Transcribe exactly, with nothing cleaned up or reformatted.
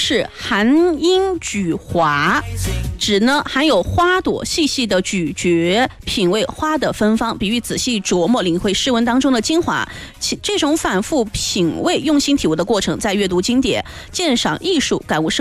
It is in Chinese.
是含音咀滑，指呢含有花朵细细的咀嚼，品味花的芬芳，比喻仔细琢磨领会诗文当中的精华。其这种反复品味用心体悟的过程，在阅读经典鉴赏艺术感悟生